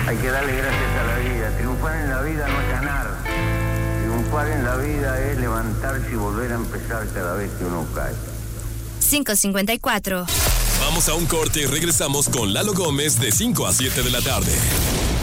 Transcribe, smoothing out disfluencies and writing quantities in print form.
Hay que darle gracias a la vida. Triunfar en la vida no es ganar. Triunfar en la vida es levantarse y volver a empezar cada vez que uno cae. 5:54. Vamos a un corte y regresamos con Lalo Gómez de 5 a 7 de la tarde.